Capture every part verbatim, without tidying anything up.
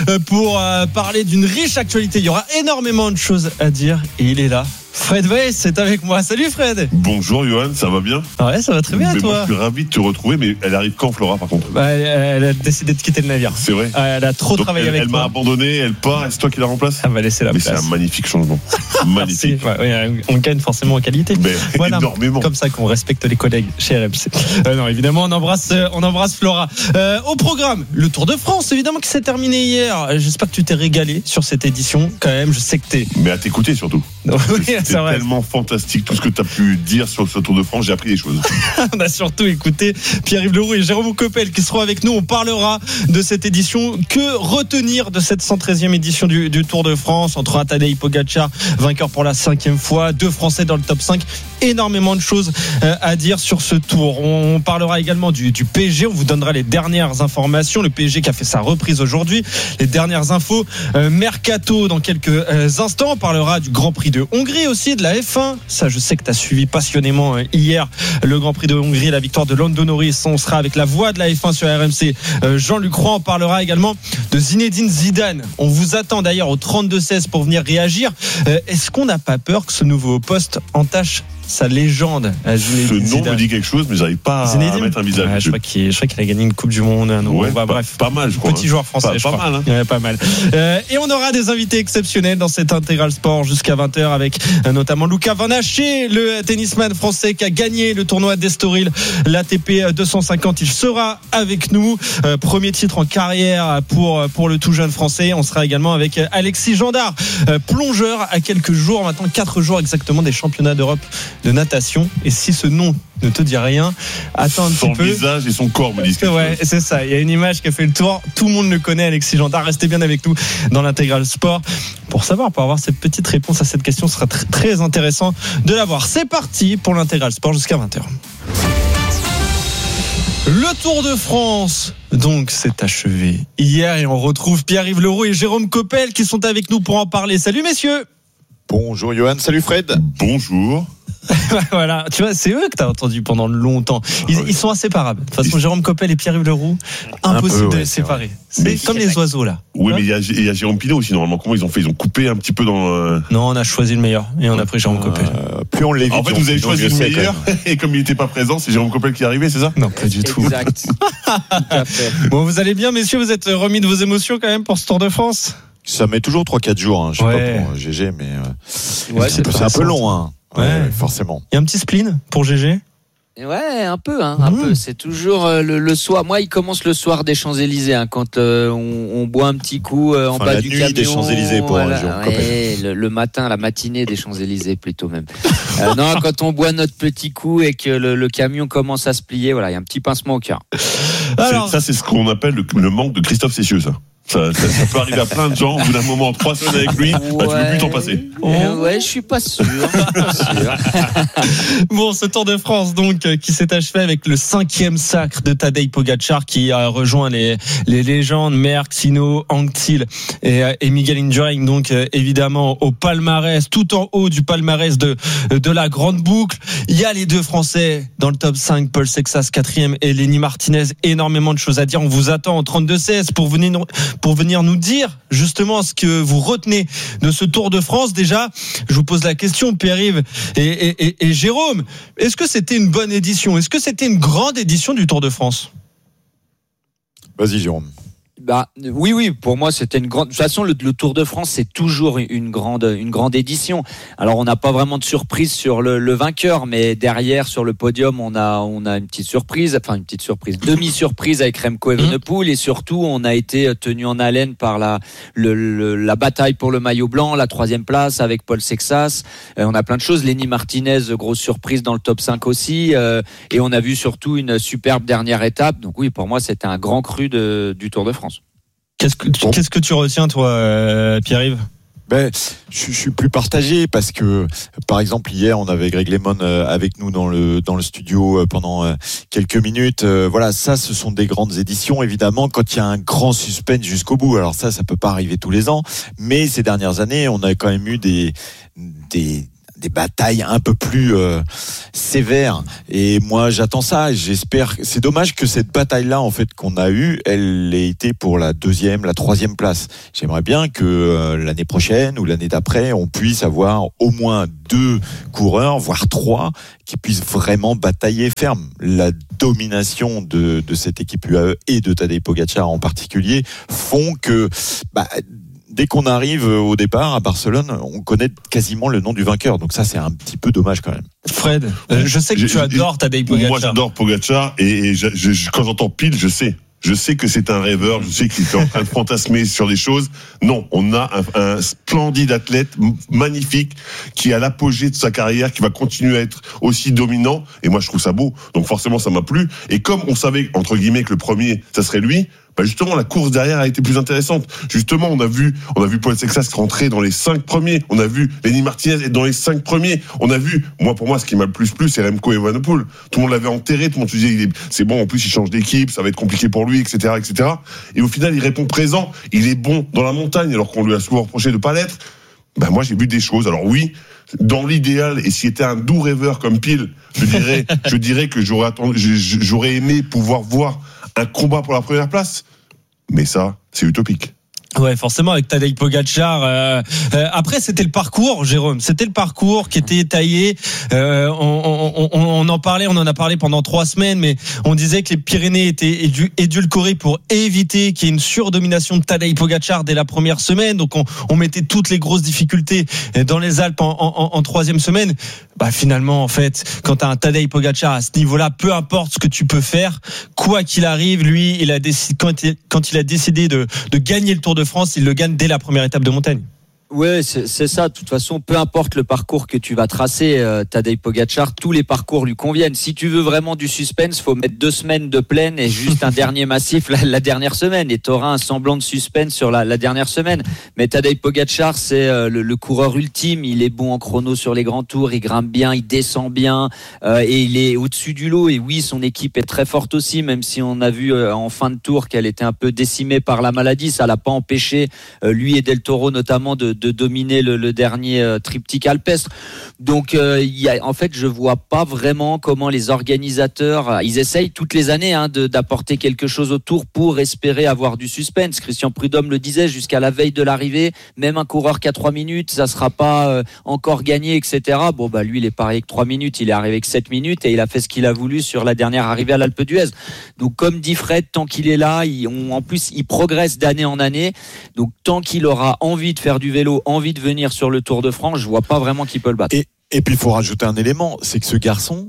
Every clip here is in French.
pour euh, parler d'une riche actualité. Il y aura énormément de choses à dire et il est là. Fred Weiss est avec moi. Salut Fred. Bonjour Johan, ça va bien ? Ouais, ça va très bien, mais toi. Moi, je suis ravi de te retrouver, mais elle arrive quand, Flora, par contre ? Bah, elle, elle a décidé de quitter le navire. C'est vrai. Ouais, elle a trop Donc, travaillé elle, avec elle toi. m'a abandonné, elle part, et c'est toi qui la remplace ? Elle va laisser la mais place. c'est un magnifique changement. Magnifique. Ouais, ouais, on gagne forcément en qualité. Mais voilà, énormément. Comme ça qu'on respecte les collègues chez R M C. Euh, non, évidemment, on embrasse, on embrasse Flora. Euh, au programme, le Tour de France, évidemment, qui s'est terminé hier. J'espère que tu t'es régalé sur cette édition. Quand même, je sais que t'es. Mais à t'écouter surtout. Oui, c'est c'est vrai. tellement fantastique tout ce que tu as pu dire sur ce Tour de France. J'ai appris des choses. On a surtout écouté Pierre-Yves Leroux et Jérôme Coppel qui seront avec nous. On parlera de cette édition. Que retenir de cette cent treizième édition du, du Tour de France entre Tadej Pogačar, vainqueur pour la cinquième fois, deux Français dans le top cinq. Énormément de choses à dire sur ce Tour. On parlera également du, du P S G. On vous donnera les dernières informations. Le P S G qui a fait sa reprise aujourd'hui. Les dernières infos euh, mercato dans quelques euh, instants. On parlera du Grand Prix de Hongrie aussi, de la F un. Ça, je sais que tu as suivi passionnément hier le Grand Prix de Hongrie, la victoire de Lando Norris. On sera avec la voix de la F un sur R M C, Jean-Luc Roy. On parlera également de Zinedine Zidane. On vous attend d'ailleurs au trente-deux seize pour venir réagir. Est-ce qu'on n'a pas peur que ce nouveau poste entache sa légende à Zinedine Ce nom Zidane. me dit quelque chose, mais j'arrive pas Zinedine. à mettre un visage. Ouais, je, crois qu'il, je crois qu'il a gagné une Coupe du Monde. Un ouais, bah, pas, bref, pas mal, je crois. Petit hein. joueur français, pas, je pas crois. mal. Hein. Ouais, pas mal. Euh, et on aura des invités exceptionnels dans cet intégral sport jusqu'à vingt heures avec euh, notamment Luca Van Haché, le tennisman français qui a gagné le tournoi d'Estoril, l'A T P deux cent cinquante. Il sera avec nous. Euh, premier titre en carrière pour, pour le tout jeune français. On sera également avec Alexis Gendard, euh, plongeur à quelques jours, maintenant quatre jours exactement des championnats d'Europe de natation. Et si ce nom ne te dit rien, attends un son petit peu. Son visage et son corps me disent quelque ouais, chose. C'est ça. Il y a une image qui a fait le tour. Tout le monde le connaît, Alexis Gendard. Restez bien avec nous dans l'intégral sport pour savoir, pour avoir cette petite réponse à cette question. Ce sera très, très intéressant de l'avoir. C'est parti pour l'intégral sport jusqu'à vingt heures. Le Tour de France, donc, s'est achevé hier et on retrouve Pierre-Yves Leroux et Jérôme Coppel qui sont avec nous pour en parler. Salut messieurs. Bonjour Johan, salut Fred. Bonjour. Voilà, tu vois, c'est eux que tu as entendu pendant longtemps. Ils, ils sont inséparables. De toute façon, Jérôme Coppel et Pierre-Yves Leroux, impossible peu, ouais, de les séparer. C'est, Mais comme les oiseaux là. Oui, mais il y a, il y a Jérôme Pinot aussi normalement. Comment ils ont fait ? Ils ont coupé un petit peu dans. Euh... Non, on a choisi le meilleur et on a pris Jérôme Coppel. Euh, plus on l'évite. En fait, vous avez choisi le meilleur et comme il n'était pas présent, c'est Jérôme Coppel qui est arrivé, c'est ça ? Non, pas du tout. Exact. Tout à fait. Bon, vous allez bien, messieurs ? Vous êtes remis de vos émotions quand même pour ce Tour de France ? Ça met toujours trois quatre jours. Hein. Je sais Ouais. pas pour G G, mais euh, Ouais, c'est, c'est c'est un peu long. Hein. Ouais, Ouais. forcément. Il y a un petit spleen pour G G ? Ouais, un peu, hein, un Mmh. peu. C'est toujours euh, le, le soir. Moi, il commence le soir des Champs-Élysées, hein, quand euh, on, on boit un petit coup euh, en Enfin, bas la du nuit camion. des Champs-Élysées pour voilà, Jérôme ouais, le, le matin, la matinée des Champs-Élysées plutôt même. Euh, non, quand on boit notre petit coup et que le, le camion commence à se plier, voilà, il y a un petit pincement au cœur. Alors, c'est, ça, c'est ce qu'on appelle le, le manque de Christophe Cessieux, ça. Ça, ça, ça peut arriver à plein de gens. Au bout d'un moment, trois semaines avec lui, bah, tu peux plus t'en passer. Euh, ouais, je suis pas sûr. Je suis pas sûr. bon, ce Tour de France donc euh, qui s'est achevé avec le cinquième sacre de Tadej Pogačar qui a rejoint les les légendes Merckx, Hinault, Anctil et, euh, et Miguel Indurain donc euh, évidemment au palmarès, tout en haut du palmarès de de la grande boucle. Il y a les deux Français dans le top cinq, Paul Sexas quatrième et Lenny Martinez. Énormément de choses à dire. On vous attend au trente-deux seize pour venir pour venir nous dire justement ce que vous retenez de ce Tour de France. Déjà, je vous pose la question, Pierre-Yves et, et, et, et Jérôme, est-ce que c'était une bonne édition ? Est-ce que c'était une grande édition du Tour de France ? Vas-y Jérôme. Bah oui oui pour moi c'était une grande de toute façon le, le Tour de France c'est toujours une grande une grande édition. Alors on n'a pas vraiment de surprise sur le, le vainqueur, mais derrière sur le podium on a on a une petite surprise, enfin une petite surprise demi surprise avec Remco Evenepoel, et surtout on a été tenu en haleine par la le, le, la bataille pour le maillot blanc, la troisième place avec Paul Sexas. Euh, on a plein de choses. Lenny Martinez, grosse surprise dans le top cinq aussi, euh, et on a vu surtout une superbe dernière étape. Donc oui, pour moi c'était un grand cru de, du Tour de France. Qu'est-ce que, Bon. qu'est-ce que tu retiens, toi, euh, Pierre-Yves ? Ben, je, je suis plus partagé parce que, par exemple, hier, on avait Greg Lemon avec nous dans le dans le studio pendant quelques minutes. Voilà, ça, ce sont des grandes éditions, évidemment, quand il y a un grand suspense jusqu'au bout. Alors ça, ça peut pas arriver tous les ans, mais ces dernières années, on a quand même eu des des des batailles un peu plus euh, sévères. Et moi, j'attends ça. Et j'espère. C'est dommage que cette bataille-là, en fait, qu'on a eue, elle ait été pour la deuxième, la troisième place. J'aimerais bien que euh, l'année prochaine ou l'année d'après, on puisse avoir au moins deux coureurs, voire trois, qui puissent vraiment batailler ferme. La domination de, de cette équipe U A E et de Tadej Pogačar en particulier font que, bah, dès qu'on arrive au départ à Barcelone, on connaît quasiment le nom du vainqueur. Donc ça, c'est un petit peu dommage quand même. Fred, euh, je sais que J'ai- tu adores Tadej Pogačar. Moi, j'adore Pogačar et, et je, je, quand j'entends pile, je sais. Je sais que c'est un rêveur, je sais qu'il est en train de fantasmer sur des choses. Non, on a un, un splendide athlète, m- magnifique, qui est à l'apogée de sa carrière, qui va continuer à être aussi dominant. Et moi, je trouve ça beau. Donc forcément, ça m'a plu. Et comme on savait, entre guillemets, que le premier, ça serait lui, bah justement, la course derrière a été plus intéressante. Justement, on a vu, on a vu Paul Sexas rentrer dans les cinq premiers. On a vu Lenny Martinez être dans les cinq premiers. On a vu, moi, pour moi, ce qui m'a le plus plu, c'est Remco Evenepoel. Tout le monde l'avait enterré, tout le monde se disait, il est, c'est bon, en plus, il change d'équipe, ça va être compliqué pour lui, et cetera, et cetera. Et au final, il répond présent. Il est bon dans la montagne, alors qu'on lui a souvent reproché de pas l'être. Ben, moi, j'ai vu des choses. Alors oui, dans l'idéal, et s'il était un doux rêveur comme Pile, je dirais, je dirais que j'aurais attendu, j'aurais aimé pouvoir voir un combat pour la première place. Mais ça, c'est utopique. Ouais, forcément, avec Tadej Pogačar. Euh, euh, après, c'était le parcours, Jérôme. C'était le parcours qui était taillé. Euh, on, on, on, on en parlait, on en a parlé pendant trois semaines, mais on disait que les Pyrénées étaient édu- édulcorées pour éviter qu'il y ait une surdomination de Tadej Pogačar dès la première semaine. Donc, on, on mettait toutes les grosses difficultés dans les Alpes en, en, en troisième semaine. Bah, finalement, en fait, quand t'as un Tadej Pogačar à ce niveau-là, peu importe ce que tu peux faire, quoi qu'il arrive, lui, il a décidé, quand il, quand il a décidé de, de gagner le Tour de France, il le gagne dès la première étape de montagne. Ouais, c'est, c'est ça. De toute façon, peu importe le parcours que tu vas tracer, euh, Tadej Pogačar, tous les parcours lui conviennent. Si tu veux vraiment du suspense, faut mettre deux semaines de plaine et juste un dernier massif la, la dernière semaine, et t'auras un semblant de suspense sur la, la dernière semaine. Mais Tadej Pogačar, c'est euh, le, le coureur ultime. Il est bon en chrono sur les grands tours, il grimpe bien, il descend bien, euh, et il est au-dessus du lot. Et oui, son équipe est très forte aussi, même si on a vu euh, en fin de tour qu'elle était un peu décimée par la maladie. Ça l'a pas empêché, euh, lui et Del Toro notamment, de de dominer le, le dernier euh, triptyque alpestre. Donc, euh, y a, en fait, je vois pas vraiment comment les organisateurs, euh, ils essayent toutes les années hein, de, d'apporter quelque chose autour pour espérer avoir du suspense. Christian Prudhomme le disait, jusqu'à la veille de l'arrivée, même un coureur qui a trois minutes, ça sera pas euh, encore gagné, et cetera. Bon, bah lui, il est pareil que trois minutes, il est arrivé que sept minutes et il a fait ce qu'il a voulu sur la dernière arrivée à l'Alpe d'Huez. Donc, comme dit Fred, tant qu'il est là, il, on, en plus, il progresse d'année en année. Donc, tant qu'il aura envie de faire du vélo, envie de venir sur le Tour de France, je vois pas vraiment qui peut le battre. Et, et puis il faut rajouter un élément, c'est que ce garçon,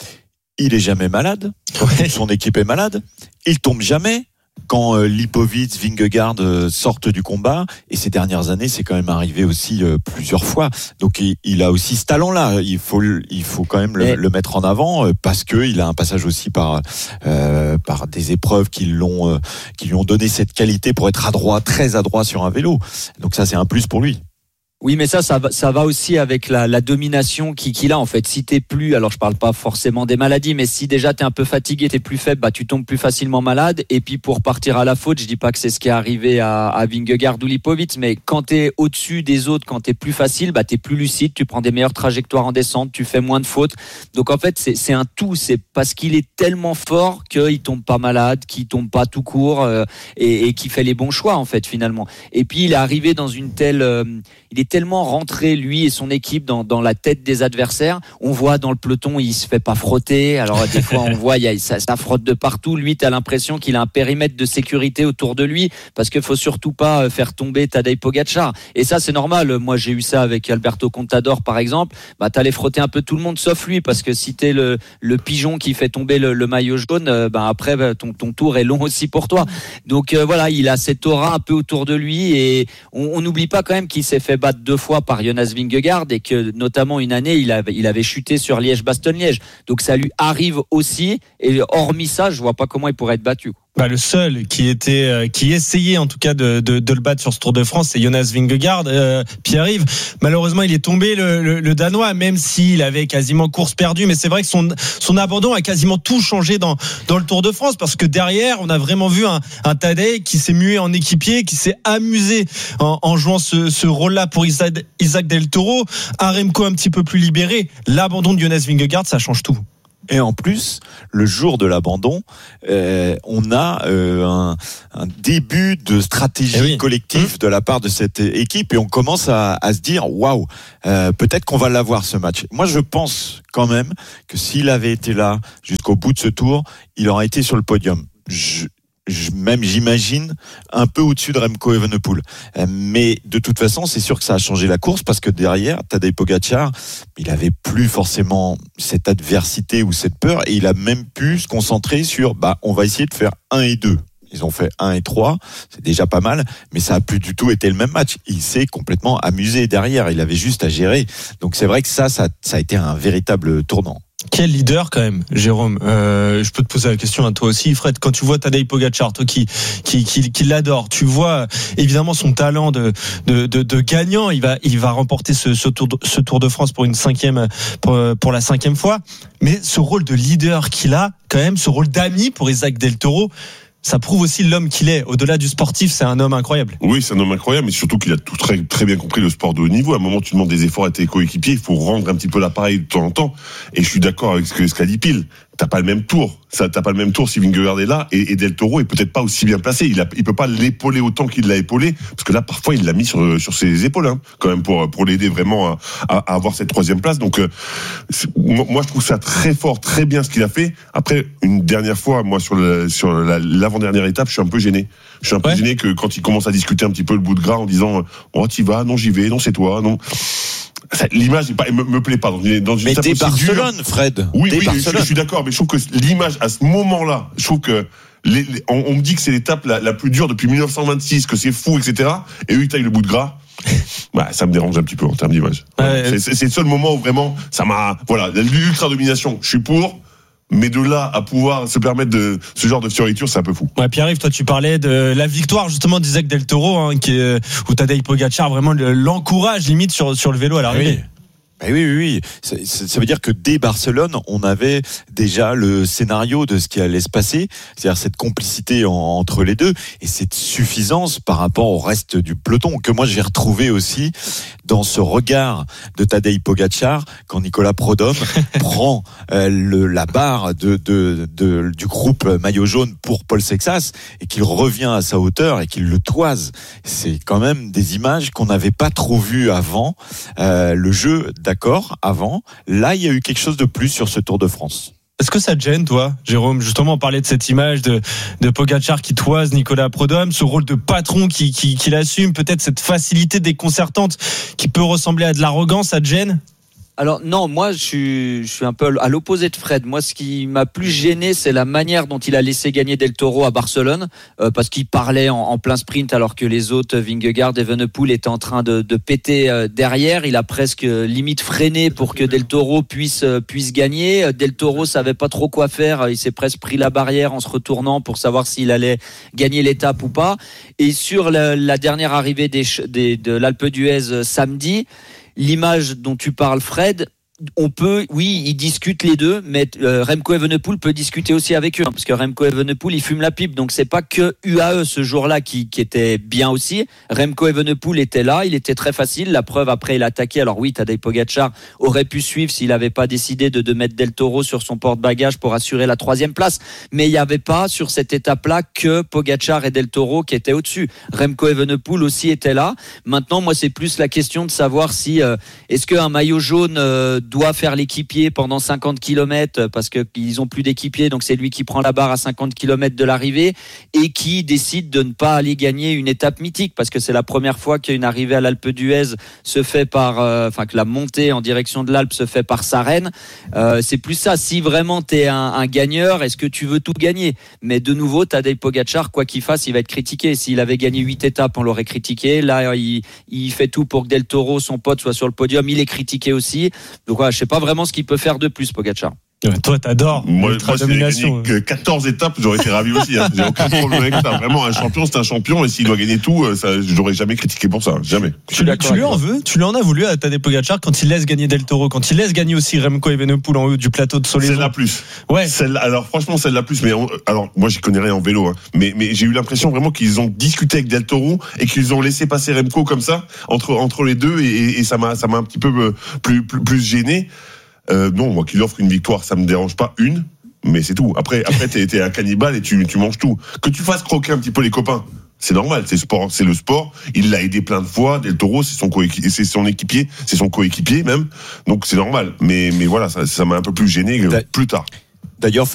il est jamais malade. Ouais. Son équipe est malade. Il tombe jamais. Quand euh, Lipovic, Vingegaard euh, sortent du combat, et ces dernières années, c'est quand même arrivé aussi euh, plusieurs fois. Donc il, il a aussi ce talent-là. Il faut, il faut quand même le, Mais... le mettre en avant euh, parce que il a un passage aussi par euh, par des épreuves qui l'ont, euh, qui lui ont donné cette qualité pour être adroit, très adroit sur un vélo. Donc ça, c'est un plus pour lui. Oui, mais ça, ça va, ça va aussi avec la, la domination qui, qu'il a en fait. Si t'es plus, alors je parle pas forcément des maladies, mais si déjà t'es un peu fatigué, t'es plus faible, bah tu tombes plus facilement malade. Et puis pour partir à la faute, je dis pas que c'est ce qui est arrivé à, à Vingegaard ou Lipovic, mais quand t'es au-dessus des autres, quand t'es plus facile, bah t'es plus lucide, tu prends des meilleures trajectoires en descente, tu fais moins de fautes. Donc en fait, c'est, c'est un tout. C'est parce qu'il est tellement fort qu'il tombe pas malade, qu'il tombe pas tout court euh, et, et qu'il fait les bons choix en fait finalement. Et puis il est arrivé dans une telle, euh, il est tellement rentré lui et son équipe dans, dans la tête des adversaires. On voit dans le peloton, il se fait pas frotter. Alors des fois on voit, il y a, ça, ça frotte de partout. Lui, t'as l'impression qu'il a un périmètre de sécurité autour de lui parce qu'il faut surtout pas faire tomber Tadej Pogačar. Et ça c'est normal. Moi j'ai eu ça avec Alberto Contador par exemple. Bah t'allais frotter un peu tout le monde sauf lui parce que si t'es le, le pigeon qui fait tomber le, le maillot jaune, bah après bah, ton, ton tour est long aussi pour toi. Donc euh, voilà, il a cette aura un peu autour de lui et on n'oublie pas quand même qu'il s'est fait battre deux fois par Jonas Vingegaard et que notamment une année il avait, il avait chuté sur Liège-Bastogne-Liège. Donc ça lui arrive aussi et hormis ça, je vois pas comment il pourrait être battu. Bah, le seul qui était, euh, qui essayait en tout cas de, de, de le battre sur ce Tour de France, c'est Jonas Vingegaard. Euh, Pierre-Yves, malheureusement, il est tombé le, le, le Danois, même s'il avait quasiment course perdue. Mais c'est vrai que son, son abandon a quasiment tout changé dans, dans le Tour de France, parce que derrière, on a vraiment vu un, un Tadej qui s'est mué en équipier, qui s'est amusé en, en jouant ce, ce rôle-là pour Isaac, Isaac Del Toro. Un Remco un petit peu plus libéré. L'abandon de Jonas Vingegaard, ça change tout. Et en plus, le jour de l'abandon, euh, on a euh, un, un début de stratégie eh oui. collective de la part de cette équipe, et on commence à, à se dire waouh, euh, peut-être qu'on va l'avoir ce match. Moi, je pense quand même que s'il avait été là jusqu'au bout de ce tour, il aurait été sur le podium. Je, Je, même j'imagine un peu au-dessus de Remco Evenepoel, mais de toute façon c'est sûr que ça a changé la course, parce que derrière Tadej Pogačar, il avait plus forcément cette adversité ou cette peur, et il a même pu se concentrer sur bah on va essayer de faire un et deux. Ils ont fait un et trois, c'est déjà pas mal, mais ça a plus du tout été le même match. Il s'est complètement amusé derrière, il avait juste à gérer. Donc c'est vrai que ça ça, ça a été un véritable tournant. Quel leader quand même, Jérôme. Euh, je peux te poser la question à toi aussi, Fred. Quand tu vois Tadej Pogačar, toi qui qui qui, qui l'adore, tu vois évidemment son talent de de de, de gagnant. Il va il va remporter ce ce tour de, ce Tour de France pour une cinquième pour, pour la cinquième fois. Mais ce rôle de leader qu'il a, quand même, ce rôle d'ami pour Isaac Del Toro, ça prouve aussi l'homme qu'il est. Au-delà du sportif, c'est un homme incroyable. Oui, c'est un homme incroyable, mais surtout qu'il a tout très, très bien compris le sport de haut niveau. À un moment, tu demandes des efforts à tes coéquipiers, il faut rendre un petit peu l'appareil de temps en temps. Et je suis d'accord avec ce que ce qu'a dit Pile. T'as pas le même tour. Ça, t'as pas le même tour si Vingegaard est là, et, et Del Toro est peut-être pas aussi bien placé. Il a, il peut pas l'épauler autant qu'il l'a épaulé, parce que là, parfois, il l'a mis sur, sur ses épaules, hein, quand même, pour, pour l'aider vraiment à, à, à avoir cette troisième place. Donc, euh, moi, je trouve ça très fort, très bien ce qu'il a fait. Après, une dernière fois, moi, sur le, sur la, l'avant-dernière étape, je suis un peu gêné. Je suis un peu ouais. gêné que quand il commence à discuter un petit peu le bout de gras en disant, oh, t'y vas, non, j'y vais, non, c'est toi, non. L'image pas, me, me plaît pas dans une, dans une mais dès Barcelone, Fred. Oui, dès oui, Barcelone. Je, je suis d'accord, mais je trouve que l'image à ce moment-là, je trouve que les, les, on, on me dit que c'est l'étape la, la plus dure depuis dix-neuf cent vingt-six, que c'est fou, et cetera. Et eux ils taillent le bout de gras. Bah, ça me dérange un petit peu en termes d'image. Ouais, c'est, c'est, c'est le seul moment où vraiment ça m'a, voilà, l'ultra domination. Je suis pour. Mais de là à pouvoir se permettre de ce genre de fioriture, c'est un peu fou. Ouais, Pierre-Yves, toi tu parlais de la victoire justement d'Isaac Del Toro, hein, qui est, où Tadej Pogačar vraiment l'encourage limite sur sur le vélo à l'arrivée. Oui. Oui, oui, oui. Ça, ça veut dire que dès Barcelone, on avait déjà le scénario de ce qui allait se passer, c'est-à-dire cette complicité en, entre les deux et cette suffisance par rapport au reste du peloton que moi j'ai retrouvé aussi dans ce regard de Tadej Pogačar quand Nicolas Prudhomme prend euh, le, la barre de, de, de, du groupe maillot jaune pour Paul Sexas et qu'il revient à sa hauteur et qu'il le toise. C'est quand même des images qu'on n'avait pas trop vues avant. Euh, le jeu d'accord, avant. Là, il y a eu quelque chose de plus sur ce Tour de France. Est-ce que ça te gêne, toi, Jérôme, justement, parler de cette image de, de Pogačar qui toise Nicolas Prudhomme, ce rôle de patron qui, qui, qui l'assume, peut-être cette facilité déconcertante qui peut ressembler à de l'arrogance, ça te gêne ? Alors non, moi je suis, je suis un peu à l'opposé de Fred. Moi, ce qui m'a plus gêné, c'est la manière dont il a laissé gagner Del Toro à Barcelone, euh, parce qu'il parlait en, en plein sprint alors que les autres, Vingegaard et Evenepoel, étaient en train de, de péter euh, derrière. Il a presque euh, limite freiné pour que Del Toro puisse euh, puisse gagner. Del Toro savait pas trop quoi faire. Il s'est presque pris la barrière en se retournant pour savoir s'il allait gagner l'étape ou pas. Et sur la, la dernière arrivée des, des, de l'Alpe d'Huez samedi, l'image dont tu parles, Fred, on peut, oui, ils discutent les deux, mais euh, Remco Evenepoel peut discuter aussi avec eux, hein, parce que Remco Evenepoel, il fume la pipe, donc c'est pas que U A E ce jour-là qui, qui était bien aussi. Remco Evenepoel était là, il était très facile. La preuve, après, il a attaqué. Alors oui, Tadej Pogačar aurait pu suivre s'il avait pas décidé de, de mettre Del Toro sur son porte-bagages pour assurer la troisième place. Mais il y avait pas sur cette étape-là que Pogačar et Del Toro qui étaient au-dessus. Remco Evenepoel aussi était là. Maintenant, moi, c'est plus la question de savoir si euh, est-ce qu'un maillot jaune euh, doit faire l'équipier pendant cinquante kilomètres parce qu'ils ont plus d'équipier, donc c'est lui qui prend la barre à cinquante kilomètres de l'arrivée et qui décide de ne pas aller gagner une étape mythique parce que c'est la première fois qu'une arrivée à l'Alpe d'Huez se fait par, euh, enfin que la montée en direction de l'Alpe se fait par Sarenne. Euh, c'est plus ça. Si vraiment t'es un, un gagneur, est-ce que tu veux tout gagner ? Mais de nouveau, Tadej Pogačar, quoi qu'il fasse, il va être critiqué. S'il avait gagné huit étapes, on l'aurait critiqué. Là, il, il fait tout pour que Del Toro, son pote, soit sur le podium. Il est critiqué aussi. Donc voilà, je sais pas vraiment ce qu'il peut faire de plus, Pogačar. Ouais, toi, t'adores. Moi, l'ultra moi s'il avait domination. gagné que quatorze étapes, j'aurais été ravi aussi. Hein. J'ai aucun problème avec ça. Vraiment, un champion, c'est un champion, et s'il doit gagner tout, ça, je l'aurais jamais critiqué pour ça. Jamais. Tu, lui- tu lui en veux, tu lui en as voulu à Tadej Pogacar quand il laisse gagner Del Toro, quand il laisse gagner aussi Remco Evenepoel en haut du plateau de Soleil. Celle-là plus. Ouais. Celle, alors franchement, celle-là plus. Mais on, alors moi, j'y connais rien en vélo, hein, mais mais j'ai eu l'impression vraiment qu'ils ont discuté avec Del Toro et qu'ils ont laissé passer Remco comme ça entre entre les deux, et, et ça m'a ça m'a un petit peu plus plus, plus gêné. Euh, non, moi, qu'il offre une victoire, ça me dérange pas une, mais c'est tout. Après, après, t'es, t'es un cannibale et tu, tu manges tout. Que tu fasses croquer un petit peu les copains, c'est normal. C'est sport, c'est le sport. Il l'a aidé plein de fois. Del Toro, c'est son coéquipier, c'est son équipier, c'est son coéquipier même. Donc c'est normal. Mais, mais voilà, ça, ça m'a un peu plus gêné plus tard. D'ailleurs,